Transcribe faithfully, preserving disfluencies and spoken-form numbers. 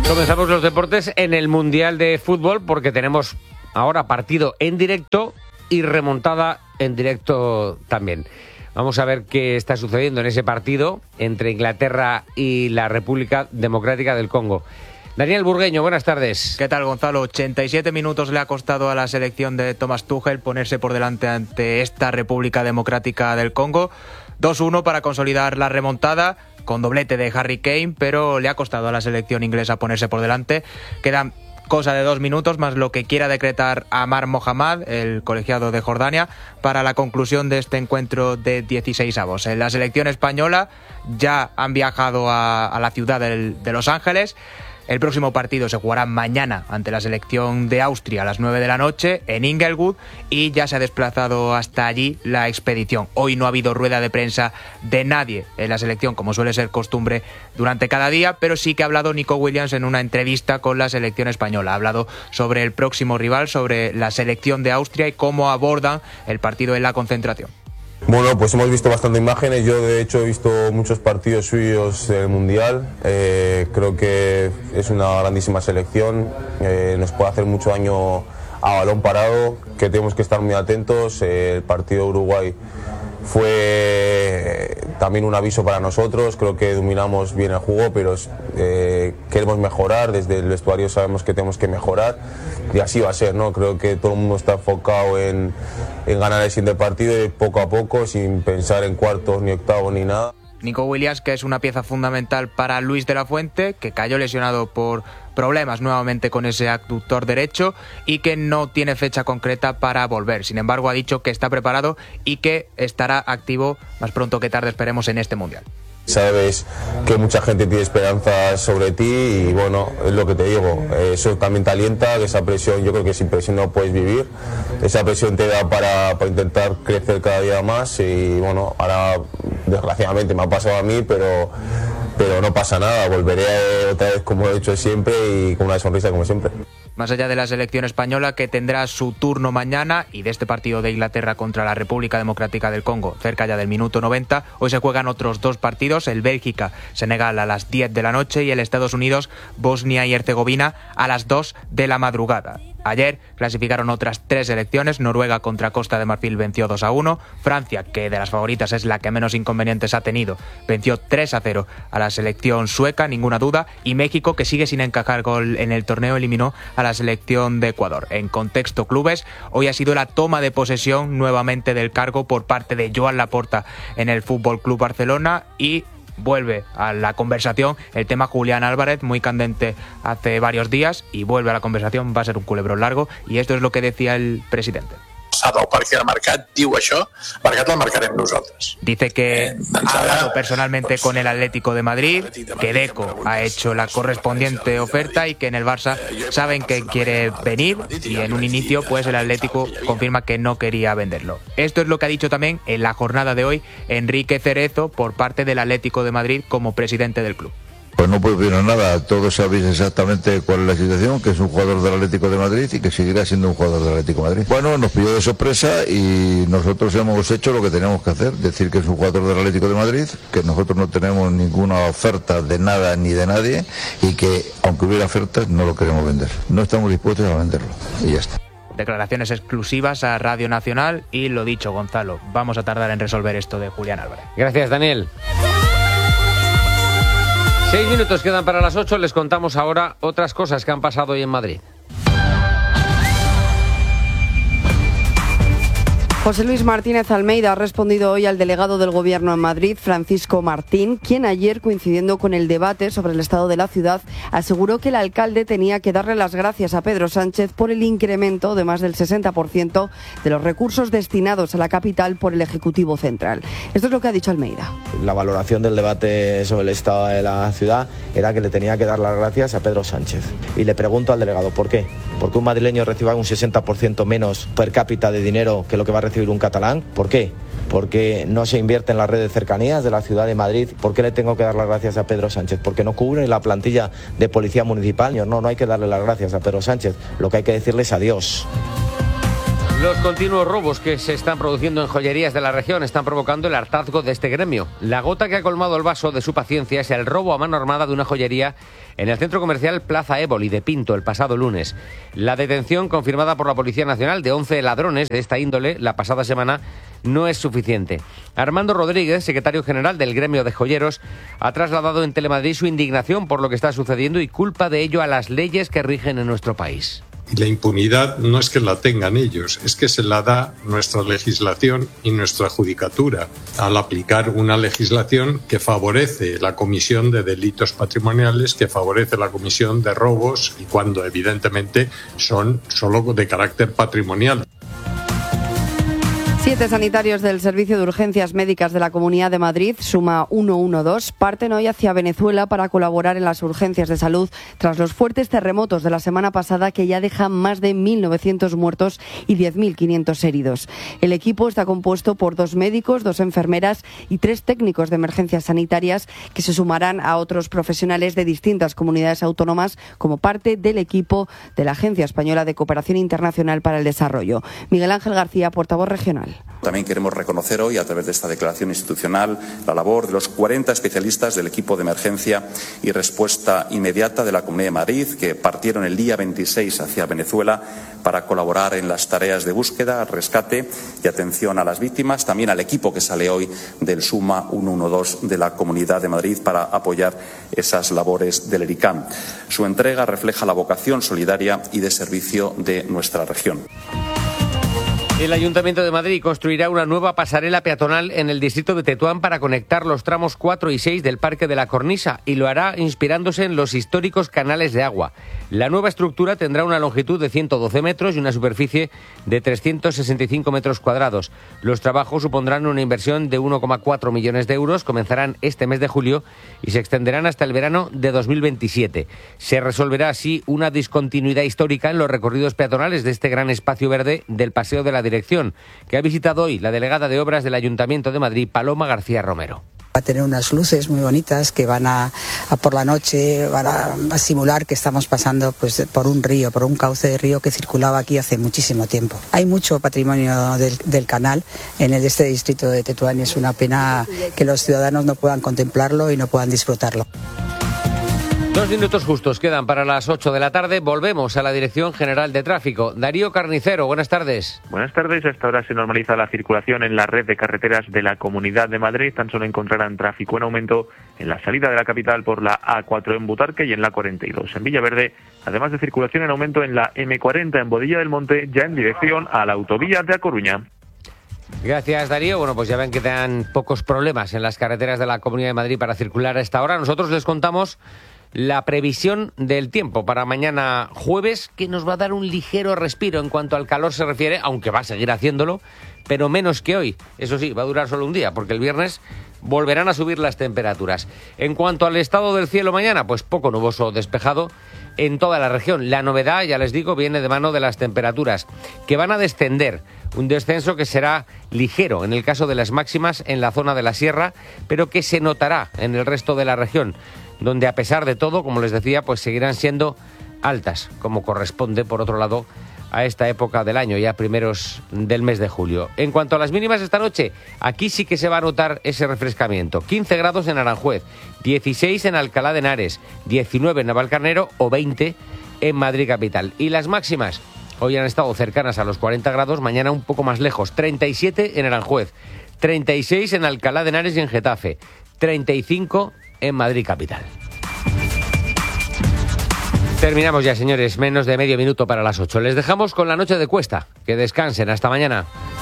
Comenzamos los deportes en el Mundial de Fútbol porque tenemos ahora partido en directo y remontada en directo también. Vamos a ver qué está sucediendo en ese partido entre Inglaterra y la República Democrática del Congo. Daniel Burgueño, buenas tardes. ¿Qué tal, Gonzalo? ochenta y siete minutos le ha costado a la selección de Thomas Tuchel ponerse por delante ante esta República Democrática del Congo. dos uno para consolidar la remontada, con doblete de Harry Kane, pero le ha costado a la selección inglesa ponerse por delante. Quedan cosa de dos minutos más lo que quiera decretar Amar Mohammad, el colegiado de Jordania, para la conclusión de este encuentro de dieciseisavos. En la selección española ya han viajado a, a la ciudad del, de Los Ángeles. El próximo partido se jugará mañana ante la selección de Austria a las nueve de la noche en Inglewood y ya se ha desplazado hasta allí la expedición. Hoy no ha habido rueda de prensa de nadie en la selección, como suele ser costumbre durante cada día, pero sí que ha hablado Nico Williams en una entrevista con la selección española. Ha hablado sobre el próximo rival, sobre la selección de Austria y cómo abordan el partido en la concentración. Bueno, pues hemos visto bastantes imágenes. Yo de hecho he visto muchos partidos suyos en el Mundial. Eh, creo que es una grandísima selección. Eh, nos puede hacer mucho daño a balón parado, que tenemos que estar muy atentos. Eh, el partido de Uruguay fue también un aviso para nosotros. Creo que dominamos bien el juego, pero eh, queremos mejorar. Desde el vestuario sabemos que tenemos que mejorar y así va a ser, ¿no? Creo que todo el mundo está enfocado en, en ganar el siguiente partido y poco a poco, sin pensar en cuartos ni octavos ni nada. Nico Williams, que es una pieza fundamental para Luis de la Fuente, que cayó lesionado por problemas nuevamente con ese abductor derecho y que no tiene fecha concreta para volver. Sin embargo, ha dicho que está preparado y que estará activo más pronto que tarde, esperemos, en este Mundial. Sabes que mucha gente tiene esperanzas sobre ti y bueno, es lo que te digo, eso también te alienta, que esa presión, yo creo que sin presión no puedes vivir, esa presión te da para, para intentar crecer cada día más y bueno, ahora desgraciadamente me ha pasado a mí, pero, pero no pasa nada, volveré otra vez como he hecho siempre y con una sonrisa como siempre. Más allá de la selección española, que tendrá su turno mañana, y de este partido de Inglaterra contra la República Democrática del Congo, cerca ya del minuto noventa, hoy se juegan otros dos partidos, el Bélgica-Senegal a las diez de la noche y el Estados Unidos-Bosnia y Herzegovina a las dos de la madrugada. Ayer clasificaron otras tres selecciones. Noruega contra Costa de Marfil venció dos a uno. Francia, que de las favoritas es la que menos inconvenientes ha tenido, venció tres a cero a la selección sueca, ninguna duda. Y México, que sigue sin encajar gol en el torneo, eliminó a la selección de Ecuador. En contexto clubes, hoy ha sido la toma de posesión nuevamente del cargo por parte de Joan Laporta en el F C Barcelona y vuelve a la conversación el tema Julián Álvarez, muy candente hace varios días, y vuelve a la conversación. Va a ser un culebrón largo y esto es lo que decía el presidente. Perquè el mercat diu això, el mercat el marcarem nosaltres. Dice que ha hablado personalmente con el Atlético de Madrid, que Deco ha hecho la correspondiente oferta y que en el Barça saben que quiere venir, y en un inicio pues el Atlético confirma que no quería venderlo. Esto es lo que ha dicho también en la jornada de hoy Enrique Cerezo por parte del Atlético de Madrid como presidente del club. Pues no puedo opinar nada, todos sabéis exactamente cuál es la situación, que es un jugador del Atlético de Madrid y que seguirá siendo un jugador del Atlético de Madrid. Bueno, nos pilló de sorpresa y nosotros hemos hecho lo que teníamos que hacer, decir que es un jugador del Atlético de Madrid, que nosotros no tenemos ninguna oferta de nada ni de nadie y que aunque hubiera ofertas no lo queremos vender, no estamos dispuestos a venderlo y ya está. Declaraciones exclusivas a Radio Nacional y lo dicho, Gonzalo, vamos a tardar en resolver esto de Julián Álvarez. Gracias, Daniel. Seis minutos quedan para las ocho. Les contamos ahora otras cosas que han pasado hoy en Madrid. José Luis Martínez Almeida ha respondido hoy al delegado del Gobierno en Madrid, Francisco Martín, quien ayer, coincidiendo con el debate sobre el estado de la ciudad, aseguró que el alcalde tenía que darle las gracias a Pedro Sánchez por el incremento de más del sesenta por ciento de los recursos destinados a la capital por el Ejecutivo Central. Esto es lo que ha dicho Almeida. La valoración del debate sobre el estado de la ciudad era que le tenía que dar las gracias a Pedro Sánchez. Y le pregunto al delegado, ¿por qué? ¿Por qué un madrileño reciba un sesenta por ciento menos per cápita de dinero que lo que va a recibir un catalán? ¿Por qué? Porque no se invierte en la red de cercanías de la ciudad de Madrid. ¿Por qué le tengo que dar las gracias a Pedro Sánchez? Porque no cubre la plantilla de policía municipal. No, no hay que darle las gracias a Pedro Sánchez. Lo que hay que decirle es adiós. Los continuos robos que se están produciendo en joyerías de la región están provocando el hartazgo de este gremio. La gota que ha colmado el vaso de su paciencia es el robo a mano armada de una joyería en el centro comercial Plaza Éboli de Pinto el pasado lunes. La detención confirmada por la Policía Nacional de once ladrones de esta índole la pasada semana no es suficiente. Armando Rodríguez, secretario general del gremio de joyeros, ha trasladado en Telemadrid su indignación por lo que está sucediendo y culpa de ello a las leyes que rigen en nuestro país. Y la impunidad no es que la tengan ellos, es que se la da nuestra legislación y nuestra judicatura al aplicar una legislación que favorece la comisión de delitos patrimoniales, que favorece la comisión de robos y cuando evidentemente son solo de carácter patrimonial. Siete sanitarios del Servicio de Urgencias Médicas de la Comunidad de Madrid, Suma ciento doce, parten hoy hacia Venezuela para colaborar en las urgencias de salud tras los fuertes terremotos de la semana pasada que ya dejan más de mil novecientos muertos y diez mil quinientos heridos. El equipo está compuesto por dos médicos, dos enfermeras y tres técnicos de emergencias sanitarias que se sumarán a otros profesionales de distintas comunidades autónomas como parte del equipo de la Agencia Española de Cooperación Internacional para el Desarrollo. Miguel Ángel García, portavoz regional. También queremos reconocer hoy, a través de esta declaración institucional, la labor de los cuarenta especialistas del equipo de emergencia y respuesta inmediata de la Comunidad de Madrid, que partieron el día veintiséis hacia Venezuela para colaborar en las tareas de búsqueda, rescate y atención a las víctimas. También al equipo que sale hoy del Suma ciento doce de la Comunidad de Madrid para apoyar esas labores del ERICAM. Su entrega refleja la vocación solidaria y de servicio de nuestra región. El Ayuntamiento de Madrid construirá una nueva pasarela peatonal en el distrito de Tetuán para conectar los tramos cuatro y seis del Parque de la Cornisa y lo hará inspirándose en los históricos canales de agua. La nueva estructura tendrá una longitud de ciento doce metros y una superficie de trescientos sesenta y cinco metros cuadrados. Los trabajos supondrán una inversión de uno coma cuatro millones de euros, comenzarán este mes de julio y se extenderán hasta el verano de dos mil veintisiete. Se resolverá así una discontinuidad histórica en los recorridos peatonales de este gran espacio verde del Paseo de la Dirección, que ha visitado hoy la delegada de Obras del Ayuntamiento de Madrid, Paloma García Romero. Va a tener unas luces muy bonitas que van a, a por la noche, van a, a simular que estamos pasando pues, por un río, por un cauce de río que circulaba aquí hace muchísimo tiempo. Hay mucho patrimonio del, del canal en el, este distrito de Tetuán y es una pena que los ciudadanos no puedan contemplarlo y no puedan disfrutarlo. Dos minutos justos quedan para las ocho de la tarde. Volvemos a la Dirección General de Tráfico. Darío Carnicero, buenas tardes. Buenas tardes. A esta hora se normaliza la circulación en la red de carreteras de la Comunidad de Madrid. Tan solo encontrarán tráfico en aumento en la salida de la capital por la A cuatro en Butarque y en la cuarenta y dos en Villaverde, además de circulación en aumento en la eme cuarenta en Bodilla del Monte, ya en dirección a la autovía de A Coruña. Gracias, Darío. Bueno, pues ya ven que dan pocos problemas en las carreteras de la Comunidad de Madrid para circular a esta hora. Nosotros les contamos la previsión del tiempo para mañana jueves, que nos va a dar un ligero respiro en cuanto al calor se refiere, aunque va a seguir haciéndolo, pero menos que hoy. Eso sí, va a durar solo un día, porque el viernes volverán a subir las temperaturas. En cuanto al estado del cielo mañana, pues poco nuboso, despejado en toda la región. La novedad, ya les digo, viene de mano de las temperaturas, que van a descender. Un descenso que será ligero en el caso de las máximas en la zona de la sierra, pero que se notará en el resto de la región, donde a pesar de todo, como les decía, pues seguirán siendo altas, como corresponde, por otro lado, a esta época del año, ya primeros del mes de julio. En cuanto a las mínimas esta noche, aquí sí que se va a notar ese refrescamiento. quince grados en Aranjuez, dieciséis en Alcalá de Henares, diecinueve en Navalcarnero o veinte en Madrid capital. Y las máximas hoy han estado cercanas a los cuarenta grados, mañana un poco más lejos, treinta y siete en Aranjuez, treinta y seis en Alcalá de Henares y en Getafe, treinta y cinco en Madrid capital. Terminamos ya, señores, menos de medio minuto para las ocho. Les dejamos con la noche de Cuesta. Que descansen, hasta mañana.